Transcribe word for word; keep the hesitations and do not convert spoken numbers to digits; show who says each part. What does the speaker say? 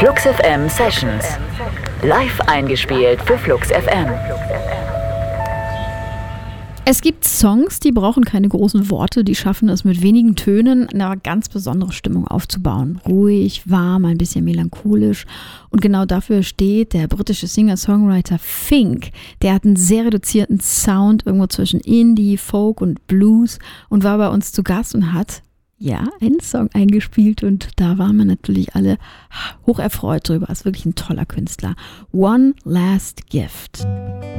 Speaker 1: Flux F M Sessions. Live eingespielt für Flux F M.
Speaker 2: Es gibt Songs, die brauchen keine großen Worte, die schaffen es mit wenigen Tönen eine ganz besondere Stimmung aufzubauen. Ruhig, warm, ein bisschen melancholisch. Und genau dafür steht der britische Singer-Songwriter Fink. Der hat einen sehr reduzierten Sound irgendwo zwischen Indie, Folk und Blues und war bei uns zu Gast und hat ja einen Song eingespielt und da waren wir natürlich alle hocherfreut drüber. Ist wirklich ein toller Künstler. One Last Gift.